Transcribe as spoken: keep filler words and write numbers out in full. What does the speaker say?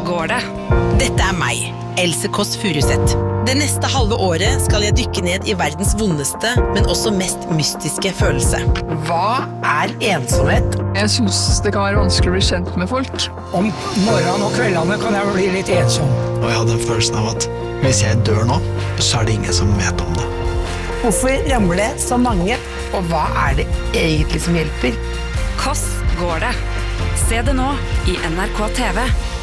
går det? Dette er meg, Else Kåss Furuseth. Det neste halve året skal jeg dykke ned i verdens vondeste, men også mest mystiske følelse. Hva er ensomhet? Jeg synes det kan være vanskelig å bli kjent med folk. Om morgenen og kveldene kan jeg bli litt ensom. Og jeg hadde følelsen av at hvis jeg dør nå, så er det ingen som vet om det. Hvorfor ramler det så mange? Og hva er det egentlig som hjelper? Kåss går det? Se det nå i N R K T V.